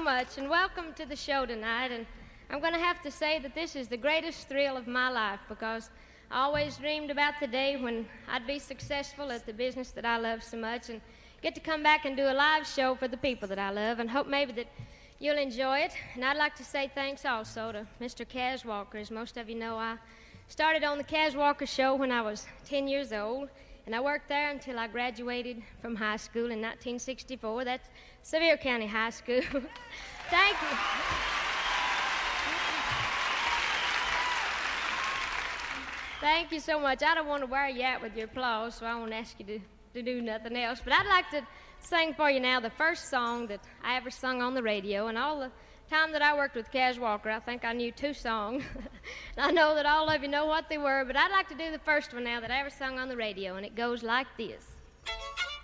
much, and welcome to the show tonight. And I'm going to have to say that this is the greatest thrill of my life because I always dreamed about the day when I'd be successful at the business that I love so much and get to come back and do a live show for the people that I love, and hope maybe that you'll enjoy it. And I'd like to say thanks also to Mr. Kaz Walker. As most of you know, I started on the Kaz Walker Show when I was 10 years old, and I worked there until I graduated from high school in 1964. That's Sevier County High School. Thank you. Thank you so much. I don't want to wear you out with your applause, so I won't ask you to do nothing else. But I'd like to sing for you now the first song that I ever sung on the radio. And all the time that I worked with Kaz Walker, I think I knew 2 songs. And I know that all of you know what they were, but I'd like to do the first one now that I ever sung on the radio, and it goes like this.